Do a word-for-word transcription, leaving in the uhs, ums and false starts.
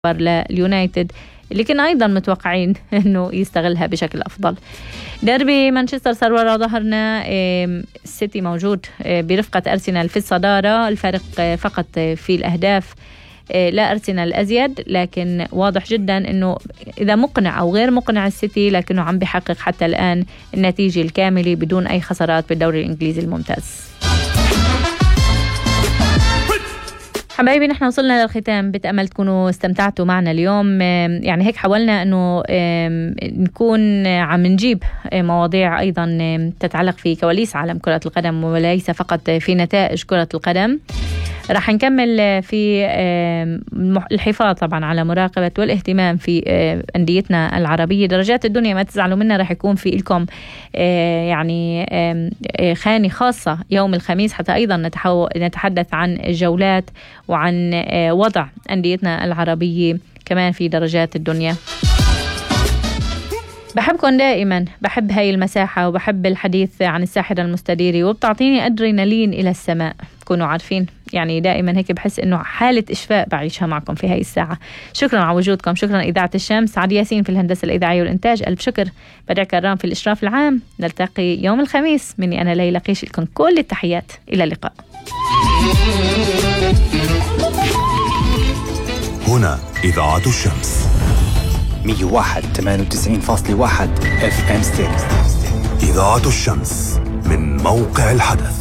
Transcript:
لليونايتد اللي كنا أيضا متوقعين أنه يستغلها بشكل أفضل. ديربي مانشستر صار وراء ظهرنا، السيتي موجود برفقة أرسنال في الصدارة، الفرق فقط في الأهداف، لا أرسنال أزيد، لكن واضح جدا أنه إذا مقنع أو غير مقنع السيتي لكنه عم بيحقق حتى الآن النتيجة الكاملة بدون أي خسارات بالدوري الإنجليزي الممتاز. حبايبي نحن وصلنا للختام، بتأمل تكونوا استمتعتوا معنا اليوم. يعني هيك حاولنا أنه نكون عم نجيب مواضيع أيضا تتعلق في كواليس عالم كرة القدم وليس فقط في نتائج كرة القدم. رح نكمل في الحفاظ طبعا على مراقبة والاهتمام في أنديتنا العربية. درجات الدنيا ما تزعلوا منا، رح يكون في لكم يعني خانة خاصة يوم الخميس حتى أيضا نتحدث عن الجولات وعن وضع أنديتنا العربية كمان في درجات الدنيا. بحبكم دائما، بحب هاي المساحة وبحب الحديث عن الساحرة المستديرة وبتعطيني أدرينالين إلى السماء. كونوا عارفين يعني دائما هيك بحس إنه حالة إشفاء بعيشها معكم في هاي الساعة. شكرا على وجودكم، شكرا إذاعة الشمس، سعد ياسين في الهندسة الإذاعية والإنتاج، ألف شكر بدع كرام في الإشراف العام. نلتقي يوم الخميس، مني أنا ليلى قيش، لكم كل التحيات، إلى اللقاء. هنا إذاعة الشمس مية وواحد ثمانية وتسعين فاصلة واحد اف ام ستيريو. إذاعة الشمس من موقع الحدث.